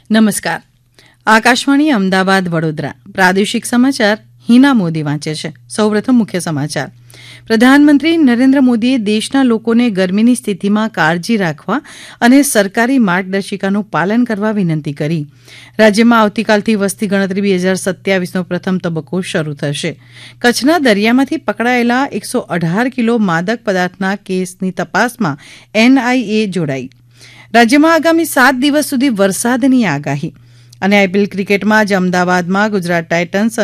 નમસ્કાર. આકાશવાણી અમદાવાદ વડોદરા પ્રાદેશિક સમાચાર હિના મોદી વાંચે છે. સૌપ્રથમ મુખ્ય સમાચાર. પ્રધાનમંત્રી નરેન્દ્ર મોદીએ દેશના લોકોને ગરમીની સ્થિતિમાં કાળજી રાખવા અને સરકારી માર્ગદર્શિકાનું પાલન કરવા વિનંતી કરી. રાજ્યમાં આવતીકાલથી વસ્તી ગણતરી 2027નો પ્રથમ તબક્કો શરૂ થશે. કચ્છના દરિયામાંથી પકડાયેલા 118 કિલો માદક પદાર્થના કેસની તપાસમાં NIA જોડાઈ. રાજ્યમાં આગામી 7 દિવસ સુધી વરસાદની આગાહી. અને આઈપીએલ ક્રિકેટમાં આજે અમદાવાદમાં ગુજરાત ટાઇટન્સ